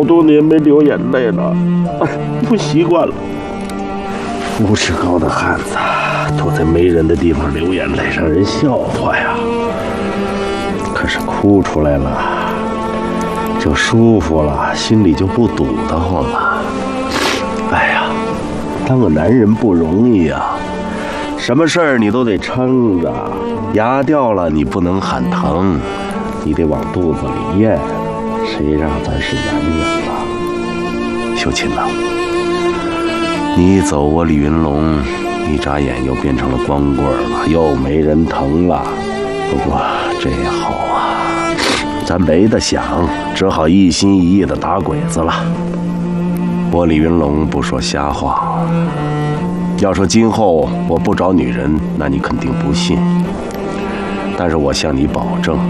多年没流眼泪了，不习惯了。肤质高的汉子都在没人的地方流眼泪，让人笑话呀。可是哭出来了，就舒服了，心里就不堵得慌了。哎呀，当个男人不容易呀，什么事儿你都得撑着，牙掉了你不能喊疼，你得往肚子里咽。谁让咱是男人了？秀琴呐，你一走，我李云龙一眨眼又变成了光棍了，又没人疼了。不过这也好啊，咱没得想，只好一心一意的打鬼子了。我李云龙不说瞎话，要说今后我不找女人，那你肯定不信。但是我向你保证，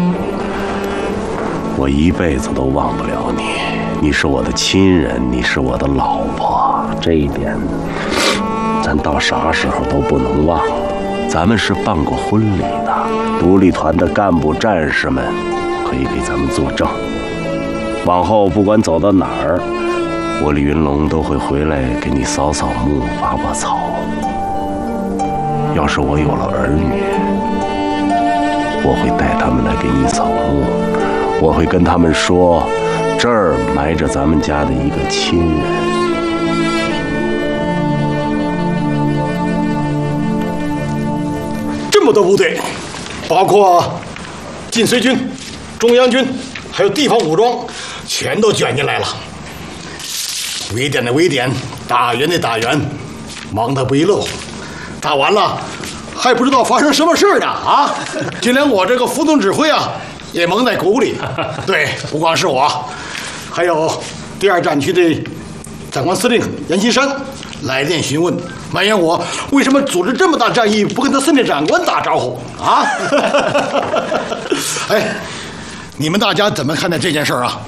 我一辈子都忘不了你。你是我的亲人，你是我的老婆，这一点咱到啥时候都不能忘。咱们是办过婚礼的，独立团的干部战士们可以给咱们作证。往后不管走到哪儿，我李云龙都会回来给你扫扫墓、拔拔草。要是我有了儿女，我会带他们来给你扫墓，我会跟他们说，这儿埋着咱们家的一个亲人。 这么多部队，包括晋绥军、中央军，还有地方武装，全都卷进来了。围点的围点，打援的打援，忙得不亦乐乎。打完了，还不知道发生什么事呢啊！就连我这个副总指挥啊，也蒙在鼓里。对，不光是我，还有第2战区的长官司令阎锡山来电询问，埋怨我为什么组织这么大战役不跟他司令长官打招呼啊？哎，你们大家怎么看待这件事啊？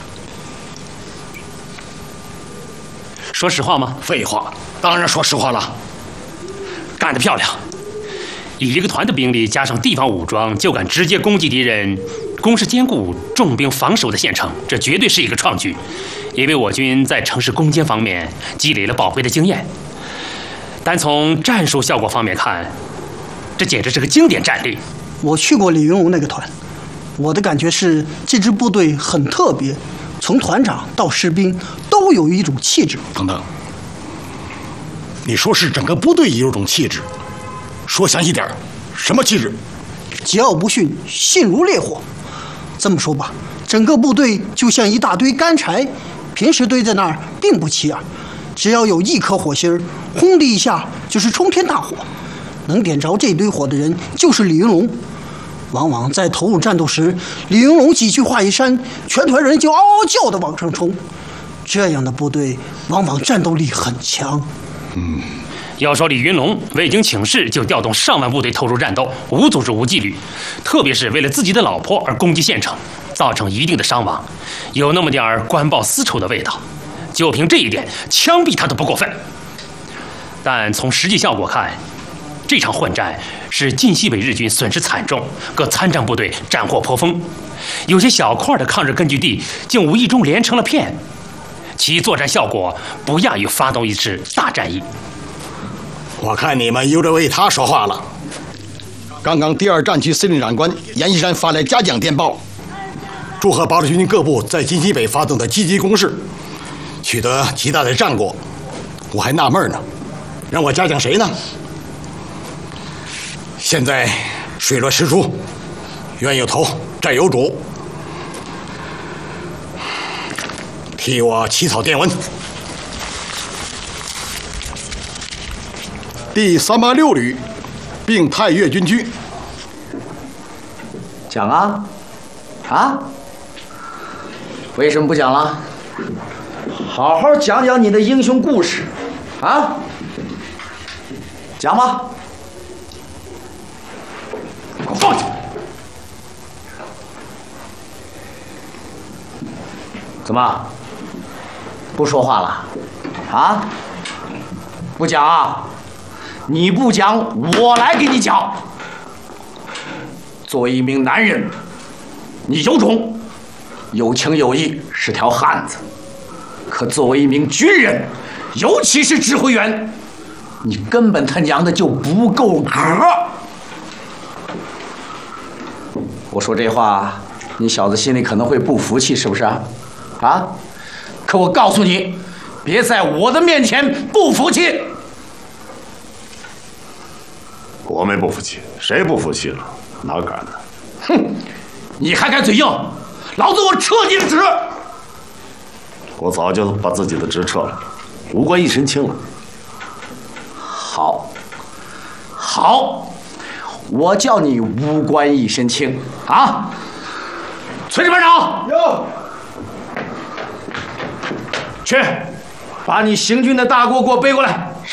说实话吗？ 废话，当然说实话了。 干得漂亮！以一个团的兵力加上地方武装，就敢直接攻击敌人，攻势坚固、重兵防守的县城，这绝对是一个创举。也为我军在城市攻坚方面积累了宝贵的经验。单从战术效果方面看，这简直是个经典战例。 我去过李云龙那个团，我的感觉是这支部队很特别，从团长到士兵都有一种气质。 等等，你说是整个部队有种气质，说详细点，什么气质？ 桀骜不驯，心如烈火。这么说吧，整个部队就像一大堆干柴，平时堆在那儿并不起眼，只要有一颗火星，轰的一下就是冲天大火。能点着这堆火的人就是李云龙。往往在投入战斗时，李云龙几句话一扇，全团人就嗷嗷叫地往上冲。这样的部队往往战斗力很强。 要说李云龙未经请示就调动上万部队投入战斗，无组织无纪律，特别是为了自己的老婆而攻击县城，造成一定的伤亡，有那么点官报私仇的味道。就凭这一点，枪毙他都不过分。但从实际效果看，这场混战是晋西北日军损失惨重，各参战部队战祸颇丰，有些小块的抗日根据地竟无意中连成了片，其作战效果不亚于发动一次大战役。 我看你们又在为他说话了。刚刚第2战区司令长官阎锡山发来嘉奖电报，祝贺八路军各部在晋西北发动的积极攻势，取得极大的战果。我还纳闷呢，让我嘉奖谁呢？现在水落石出，冤有头，债有主，替我起草电文。第386旅并太岳军区。 讲啊，为什么不讲了？好好讲讲你的英雄故事，啊，讲吧。给我放下！怎么不说话了？啊？不讲啊？你不讲，我来给你讲。作为一名男人，你有种， 有情有义，是条汉子。可作为一名军人，尤其是指挥员，你根本他娘的就不够格。我说这话，你小子心里可能会不服气，是不是啊？啊？可我告诉你，别在我的面前不服气。 我没不服气，谁不服气了？哪敢呢？ 哼！你还敢嘴硬？老子我撤你的职！ 我早就把自己的职撤了，无官一身轻了。 好，好，我叫你无官一身轻啊！崔支班长， 有。 去，把你行军的大锅给我背过来。 是。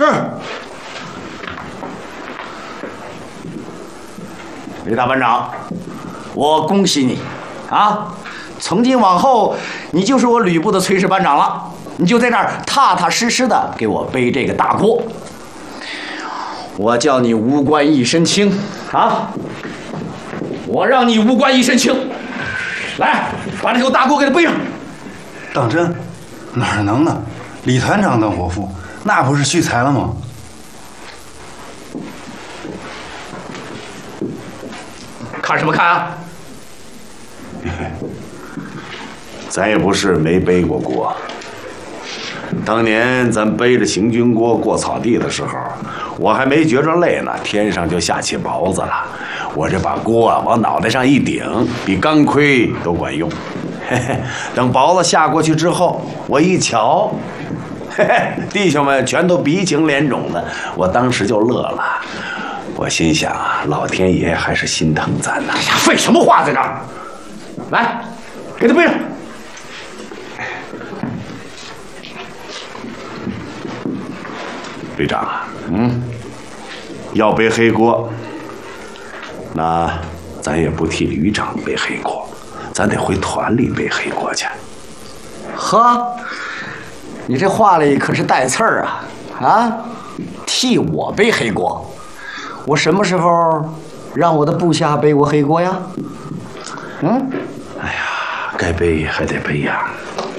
李大班长，我恭喜你啊！从今往后，你就是我旅部的崔氏班长了。你就在那儿踏踏实实的给我背这个大锅。我叫你无官一身轻啊！我让你无官一身轻。来，把这口大锅给他背上。 当真？哪能呢？李团长当伙夫，那不是屈才了吗？ 看什么看啊？ 咱也不是没背过锅。当年咱背着行军锅过草地的时候，我还没觉着累呢，天上就下起雹子了。我这把锅啊往脑袋上一顶，比钢盔都管用。嘿嘿，等雹子下过去之后，我一瞧，嘿嘿，弟兄们全都鼻青脸肿的，我当时就乐了。我心想啊，老天爷还是心疼咱呐！ 哎呀，废什么话在这儿？来，给他背上。 旅长啊，要背黑锅，那咱也不替旅长背黑锅，咱得回团里背黑锅去。 呵，你这话里可是带刺儿啊！啊，替我背黑锅，我什么时候让我的部下背过黑锅呀？ 哎呀，该背还得背呀。